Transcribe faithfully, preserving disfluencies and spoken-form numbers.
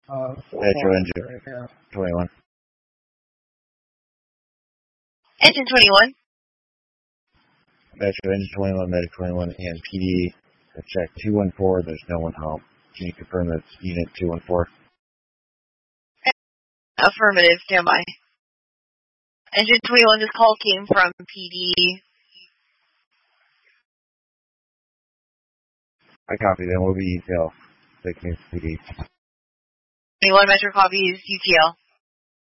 Uh, Metro Engine right here. twenty-one. Engine twenty-one. Metro Engine twenty-one, Medic twenty-one, and P D. Check two one four. There's no one home. Can you confirm that's Unit two one four? Affirmative. Stand by. Engine twenty-one, this call came from P D. I copy. Then we'll be detail. Take me to P D. twenty-one Metro copies U T L.